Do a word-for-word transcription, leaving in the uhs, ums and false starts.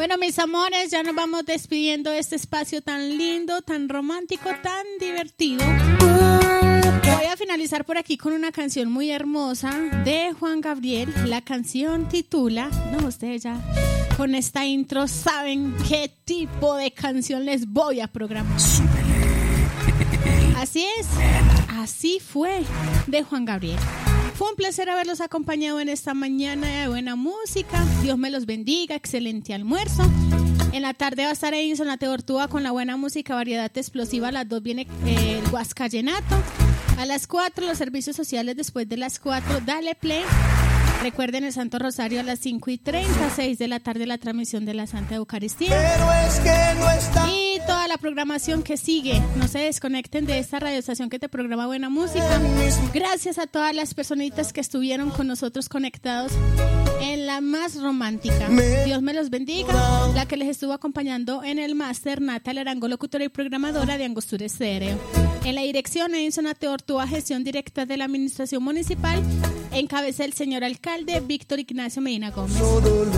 Bueno, mis amores, ya nos vamos despidiendo de este espacio tan lindo, tan romántico, tan divertido. Voy a finalizar por aquí con una canción muy hermosa de Juan Gabriel. La canción titula, no, ustedes ya con esta intro saben qué tipo de canción les voy a programar. Así es, así fue, de Juan Gabriel. Fue un placer haberlos acompañado en esta mañana de buena música. Dios me los bendiga, excelente almuerzo. En la tarde va a estar Edinson La Tortuga con la buena música, variedad explosiva. A las dos viene eh, el Huascayenato. A las cuatro los servicios sociales. Después de las cuatro, dale play. Recuerden el Santo Rosario a las cinco y treinta, seis de la tarde la transmisión de la Santa Eucaristía. Pero es que no está... Y toda la programación que sigue. No se desconecten de esta radioestación que te programa buena música. Gracias a todas las personitas que estuvieron con nosotros conectados en la más romántica. Dios me los bendiga. La que les estuvo acompañando en el máster, Natalia Arango, locutora y programadora de Angostura Estéreo. En la dirección, Edinson Ortúa, gestión directa de la administración municipal. Encabeza el señor alcalde Víctor Ignacio Medina Gómez.